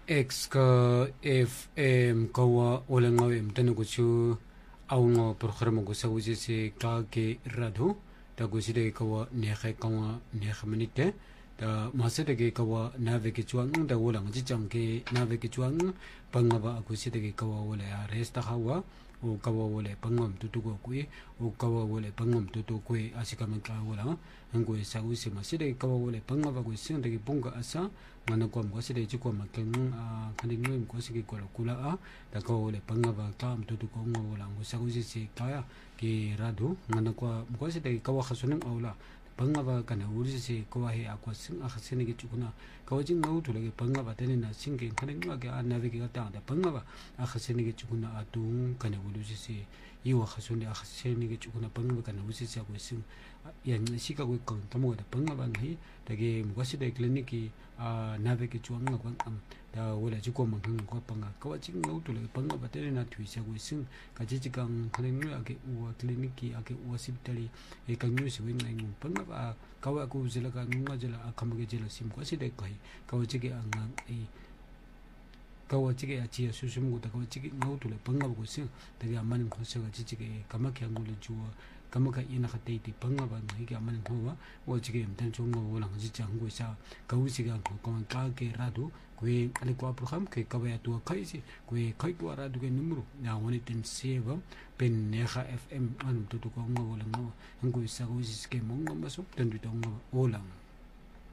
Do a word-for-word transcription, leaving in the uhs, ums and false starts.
X ka F M kawa wala nga em tanu ko chu aw nga programa ko sa usi si ka ke radho ta ko si de kawa ne kha kawa ne kha minute ta masa de ke kawa nave ke chuang da wala nga ji chang ke nave ke chuang pangaba ko si de ke kawa wala ya resta hawa o kawa wala pangam tutu ko ku o kawa wala pangam tutu ko asika man ka wala ngo sa usi masa de kawa wala pangaba ko sin de bunga asa ngana ko mo si de ji ko makeng a khaning ngem ko si ko kula a da ko le pangaba tam tutu ko ngo wala ngo sa usi si kaya ke radu ngana ko mo si de kawa khasunang awla pangaba kana uri si ko he akwa sing a khasene ke chukuna ko jing ngau tu le pangaba tene na singke khaning ma ke a na ke ta da pangaba a khasene ke chukuna atung kana uri si iwa khasune a khasene ke chukuna pangaba kana uri si ko sing yan si ka ko kan tamo da pangaba ngi da ke mo si de kliniki a na ke chuang ngak am da wala ji ko mang ko panga ko jing ngau tu le pangaba tene na thui sa ko sing ka ji ji kang khaning ma ke u kliniki ake u sibtali e kan yu si wing ngai pangaba kawa ko jela ka ngunga jela akamage jela sim ko si de kai kawa ji ke ang ai kawa ji ke a chi su sum ko da kawa ji ke ngau tu le pangaba ko sing da ke aman ko sa ji ji ke kama ke angul ju kama ka ina khate ti pangaba ngai ke aman ko wa o ji ke mtan chung ngo wala ji chang ko sa kawu si ga ko ko ka ke radu kwe ale ko program ke kawa tu kai si kwe kai ko radu ke numero na woni ten seva pen neha F M an tu tu ko ngo wala ngo ngo sa ko si ke mo ngo masuk ten tu ngo wala